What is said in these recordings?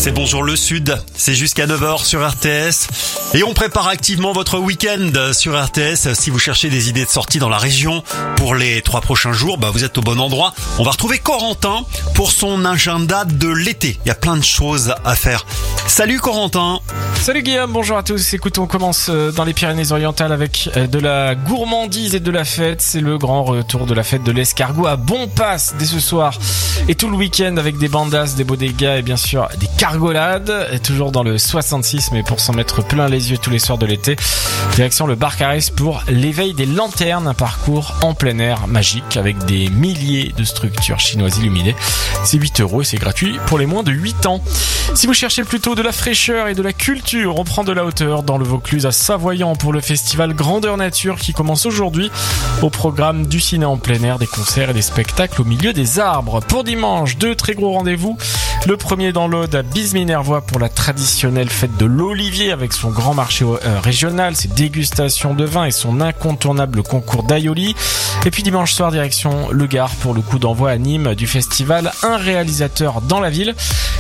C'est Bonjour le Sud, c'est jusqu'à 9h sur RTS. Et on prépare activement votre week-end sur RTS. Si vous cherchez des idées de sortie dans la région pour les 3 prochains jours, vous êtes au bon endroit. On va retrouver Corentin pour son agenda de l'été. Il y a plein de choses à faire. Salut Corentin. Salut Guillaume, bonjour à tous. Écoute, on commence dans les Pyrénées-Orientales avec de la gourmandise et de la fête. C'est le grand retour de la fête de l'escargot à Bonpass dès ce soir et tout le week-end avec des bandas, des bodegas et bien sûr des cargolades. Et toujours dans le 66, mais pour s'en mettre plein les yeux tous les soirs de l'été. Direction le bar Carès pour l'éveil des lanternes, un parcours en plein air magique avec des milliers de structures chinoises illuminées. C'est 8€ et c'est gratuit pour les moins de 8 ans. Si vous cherchez plutôt de la fraîcheur et de la culture, on prend de la hauteur dans le Vaucluse à Savoyant pour le festival Grandeur Nature qui commence aujourd'hui. Au programme du ciné en plein air, des concerts et des spectacles au milieu des arbres. Pour dimanche, 2 très gros rendez-vous. Le premier dans l'Aude à Bise-Minervois pour la traditionnelle fête de l'Olivier avec son grand marché régional, ses dégustations de vin et son incontournable concours d'aioli. Et puis dimanche soir, direction Le Gard pour le coup d'envoi à Nîmes du festival Un réalisateur dans la ville.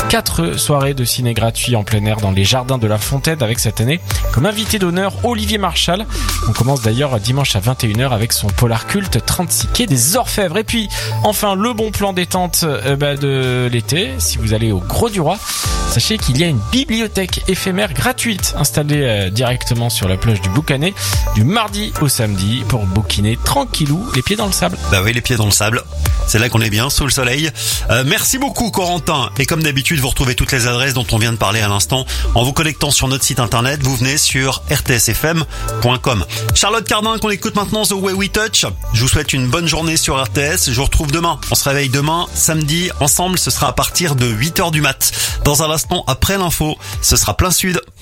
4 soirées de ciné gratuit en plein air dans les jardins de la Fontaine avec cette année comme invité d'honneur Olivier Marchal. On commence d'ailleurs dimanche à 21h avec son polar culte 36 quai des Orfèvres. Et puis enfin le bon plan détente de l'été, si vous allez au Gros du Roi, sachez qu'il y a une bibliothèque éphémère gratuite installée directement sur la plage du Boucanet du mardi au samedi pour bouquiner tranquillou les pieds dans le sable. Bah oui, les pieds dans le sable. C'est là qu'on est bien, sous le soleil. Merci beaucoup Corentin. Et comme d'habitude, vous retrouvez toutes les adresses dont on vient de parler à l'instant en vous connectant sur notre site internet. Vous venez sur rtsfm.com. Charlotte Cardin qu'on écoute maintenant, The Way We Touch. Je vous souhaite une bonne journée sur RTS. Je vous retrouve demain. On se réveille demain, samedi. Ensemble, ce sera à partir de 8h du mat. Dans un instant, après l'info, ce sera plein sud.